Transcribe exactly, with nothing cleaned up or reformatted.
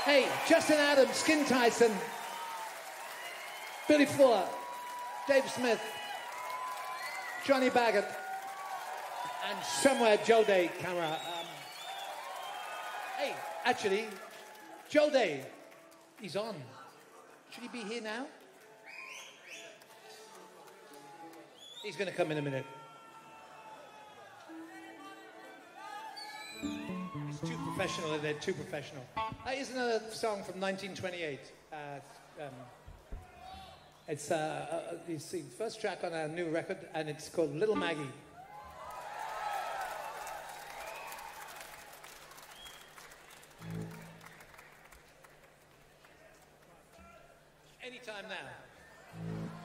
Hey, Justin Adams, Skin Tyson, Billy Fuller, Dave Smith, Johnny Baggett, and somewhere Joe Day camera. Um, hey, actually, Joe Day, he's on. Should he be here now? He's going to come in a minute. He's too professional, they're too professional. Uh, here's another song from nineteen twenty-eight. Uh, um, it's, uh, uh, it's the first track on our new record, and it's called Little Maggie.